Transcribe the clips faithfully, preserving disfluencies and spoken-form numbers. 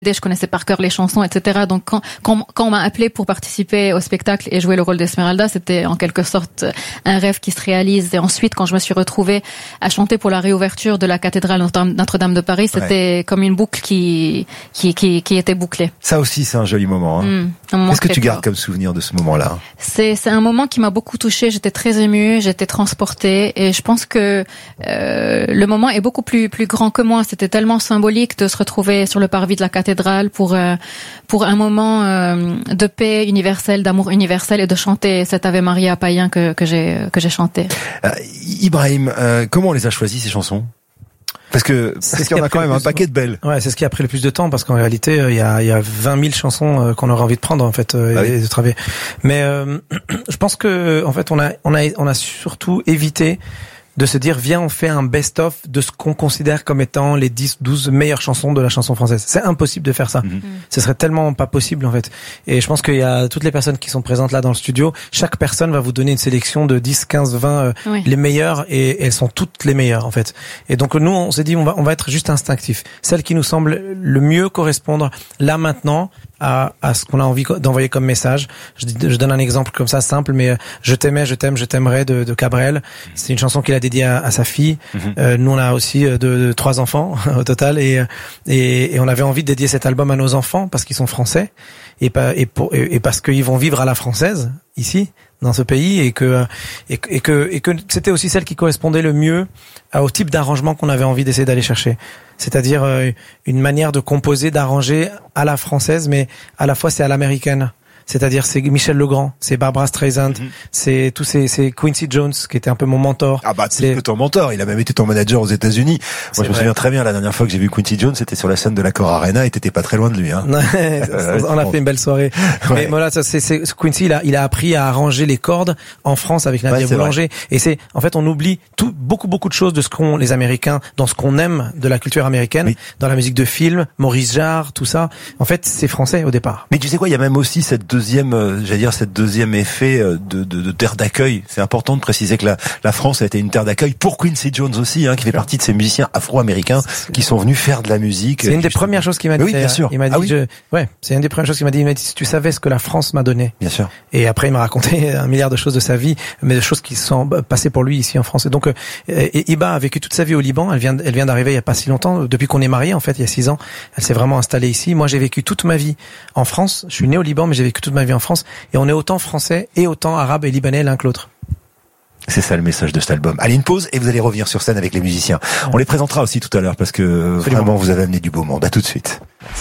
Je connaissais par cœur les chansons, et cetera. Donc quand, quand, quand on m'a appelé pour participer au spectacle et jouer le rôle d'Esmeralda, c'était en quelque sorte un rêve qui se réalise. Et ensuite, quand je me suis retrouvée à chanter pour la réouverture de la cathédrale Notre-Dame de Paris, c'était ouais. comme une boucle qui, qui, qui, qui était bouclée. Ça aussi, c'est un joli moment. Hein. Mmh, un moment Qu'est-ce que tu gardes fort. Comme souvenir de ce moment-là? C'est, c'est un moment qui m'a beaucoup touchée. J'étais très émue, j'étais transportée, et je pense que euh, le moment est beaucoup plus, plus grand que moi. C'était tellement symbolique de se retrouver sur le parvis de la cathédrale pour euh, pour un moment euh, de paix universelle, d'amour universel, et de chanter cet Ave Maria païen que que j'ai que j'ai chanté. Euh, Ibrahim, euh, comment on les a choisis ces chansons? Parce que c'est parce qu'il y en a quand même un paquet de belles. Ouais, c'est ce qui a pris le plus de temps, parce qu'en réalité, il y a il y a vingt mille chansons euh, qu'on aurait envie de prendre en fait euh, ah et oui. de travailler. Mais euh, je pense que en fait, on a on a on a surtout évité de se dire, viens, on fait un best-of de ce qu'on considère comme étant les dix, douze meilleures chansons de la chanson française. C'est impossible de faire ça. Mm-hmm. Ce serait tellement pas possible, en fait. Et je pense qu'il y a toutes les personnes qui sont présentes là dans le studio, chaque personne va vous donner une sélection de dix, quinze, vingt, euh, oui. les meilleures, et elles sont toutes les meilleures, en fait. Et donc, nous, on s'est dit, on va, on va être juste instinctif. Celle qui nous semble le mieux correspondre, là, maintenant, à, à ce qu'on a envie d'envoyer comme message. Je, je donne un exemple comme ça, simple, mais Je t'aimais, je t'aime, je t'aimerais de, de Cabrel. C'est une chanson qu'il a dédiée à, à sa fille. Mm-hmm. Euh, nous, on a aussi de, de trois enfants au total, et, et, et on avait envie de dédier cet album à nos enfants parce qu'ils sont français, et, pas, et, pour, et, et parce qu'ils vont vivre à la française ici, dans ce pays, et que et, et que et que c'était aussi celle qui correspondait le mieux au type d'arrangement qu'on avait envie d'essayer d'aller chercher. C'est-à-dire euh, une manière de composer, d'arranger à la française, mais à la fois c'est à l'américaine. C'est-à-dire c'est Michel Legrand, c'est Barbra Streisand, mm-hmm. c'est tous ces c'est Quincy Jones qui était un peu mon mentor. Ah bah c'est un peu ton mentor, il a même été ton manager aux États-Unis. Moi c'est je me vrai. souviens très bien la dernière fois que j'ai vu Quincy Jones, c'était sur la scène de l'Accor Arena, et t'étais pas très loin de lui hein. euh, on a fait une belle soirée. Ouais. Mais voilà, c'est, c'est Quincy il a il a appris à arranger les cordes en France avec Nadia ouais, Boulanger, vrai. Et c'est en fait on oublie tout beaucoup beaucoup de choses de ce qu'ont les Américains, dans ce qu'on aime de la culture américaine, oui. dans la musique de film, Maurice Jarre, tout ça. En fait, c'est français au départ. Mais tu sais quoi, il y a même aussi cette deuxième euh, j'allais dire cette deuxième effet de, de, de terre d'accueil. C'est important de préciser que la, la France a été une terre d'accueil pour Quincy Jones aussi, hein, qui fait partie de ces musiciens afro-américains qui sont venus faire de la musique. C'est une des premières choses qu'il m'a dit. Oui, bien sûr. Il m'a dit, ah, oui. je, ouais, c'est une des premières choses qu'il m'a dit. Il m'a dit, si tu savais ce que la France m'a donné. Bien sûr. Et après, il m'a raconté un milliard de choses de sa vie, mais de choses qui sont passées pour lui ici en France. Et donc, euh, et Iba a vécu toute sa vie au Liban. Elle vient, elle vient d'arriver il y a pas si longtemps. Depuis qu'on est mariés, en fait, il y a six ans, elle s'est vraiment installée ici. Moi, j'ai vécu toute ma vie en France. Je suis né au Liban, mais j'ai vécu toute ma vie en France. Et on est autant français et autant arabe et libanais l'un que l'autre. C'est ça le message de cet album. Allez, une pause et vous allez revenir sur scène avec les musiciens. On les présentera aussi tout à l'heure parce que Absolument. Vraiment vous avez amené du beau monde. À tout de suite.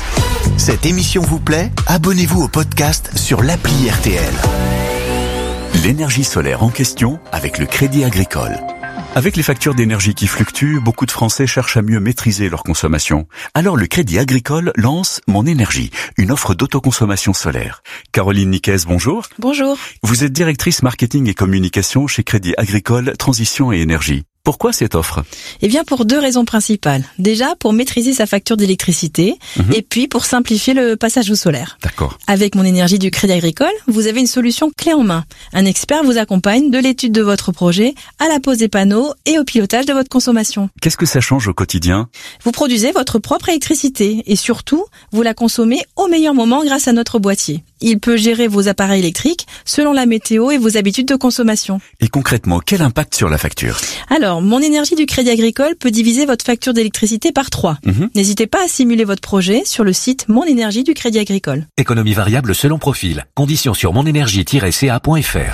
Cette émission vous plaît ? Abonnez-vous au podcast sur l'appli R T L. L'énergie solaire en question avec le Crédit Agricole. Avec les factures d'énergie qui fluctuent, beaucoup de Français cherchent à mieux maîtriser leur consommation. Alors le Crédit Agricole lance Mon Énergie, une offre d'autoconsommation solaire. Caroline Niquez, bonjour. Bonjour. Vous êtes directrice marketing et communication chez Crédit Agricole Transition et Énergie. Pourquoi cette offre ? Eh bien, pour deux raisons principales. Déjà, pour maîtriser sa facture d'électricité, mmh. et puis pour simplifier le passage au solaire. D'accord. Avec Mon Énergie du Crédit Agricole, vous avez une solution clé en main. Un expert vous accompagne de l'étude de votre projet à la pose des panneaux et au pilotage de votre consommation. Qu'est-ce que ça change au quotidien ? Vous produisez votre propre électricité et surtout, vous la consommez au meilleur moment grâce à notre boîtier. Il peut gérer vos appareils électriques selon la météo et vos habitudes de consommation. Et concrètement, quel impact sur la facture ? Alors, Mon Énergie du Crédit Agricole peut diviser votre facture d'électricité par trois. Mmh. N'hésitez pas à simuler votre projet sur le site Mon Énergie du Crédit Agricole. Économie variable selon profil. Conditions sur monénergie tiret c a point f r.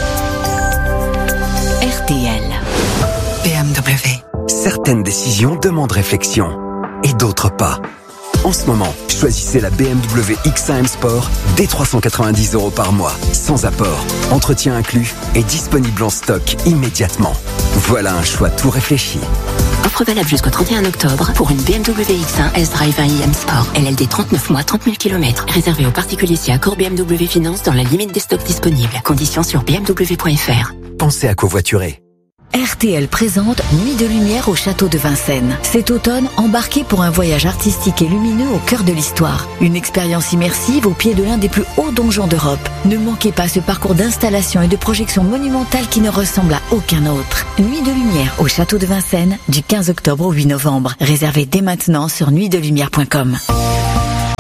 R T L. B M W. Certaines décisions demandent réflexion et d'autres pas. En ce moment, choisissez la B M W X un M Sport dès trois cent quatre-vingt-dix euros par mois, sans apport, entretien inclus et disponible en stock immédiatement. Voilà un choix tout réfléchi. Offre valable jusqu'au trente et un octobre pour une B M W X un S-Drive un i M Sport. L L D trente-neuf mois, trente mille kilomètres. Réservé aux particuliers si accord B M W Finance dans la limite des stocks disponibles. Conditions sur b m w point f r. Pensez à covoiturer. R T L présente Nuit de lumière au château de Vincennes. Cet automne, embarquez pour un voyage artistique et lumineux au cœur de l'histoire. Une expérience immersive au pied de l'un des plus hauts donjons d'Europe. Ne manquez pas ce parcours d'installation et de projection monumentale qui ne ressemble à aucun autre. Nuit de lumière au château de Vincennes du quinze octobre au huit novembre. Réservez dès maintenant sur nuit de lumière point com.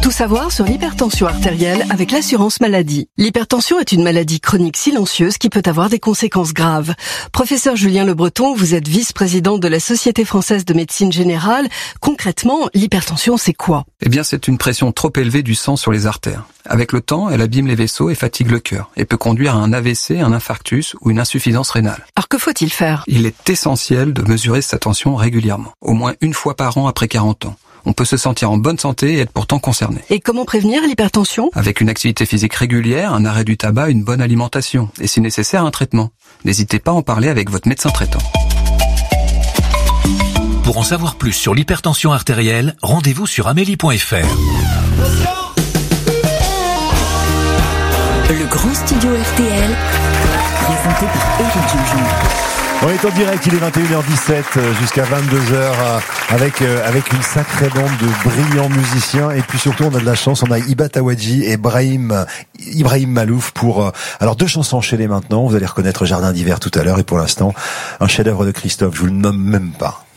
Tout savoir sur l'hypertension artérielle avec l'assurance maladie. L'hypertension est une maladie chronique silencieuse qui peut avoir des conséquences graves. Professeur Julien Le Breton, vous êtes vice-président de la Société française de médecine générale. Concrètement, l'hypertension, c'est quoi? Eh bien, c'est une pression trop élevée du sang sur les artères. Avec le temps, elle abîme les vaisseaux et fatigue le cœur et peut conduire à un A V C, un infarctus ou une insuffisance rénale. Alors que faut-il faire? Il est essentiel de mesurer sa tension régulièrement, au moins une fois par an après quarante ans. On peut se sentir en bonne santé et être pourtant concerné. Et comment prévenir l'hypertension? Avec une activité physique régulière, un arrêt du tabac, une bonne alimentation et si nécessaire un traitement. N'hésitez pas à en parler avec votre médecin traitant. Pour en savoir plus sur l'hypertension artérielle, rendez-vous sur amélie point f r. Le grand studio R T L, présenté par Éric Jean-Jean. On est en direct, il est vingt et une heures dix-sept jusqu'à vingt-deux heures avec avec une sacrée bande de brillants musiciens et puis surtout on a de la chance, on a Hiba Tawadji et Ibrahim Ibrahim Malouf pour alors deux chansons enchaînées maintenant, vous allez reconnaître Jardin d'hiver tout à l'heure et pour l'instant un chef-d'œuvre de Christophe, je vous le nomme même pas.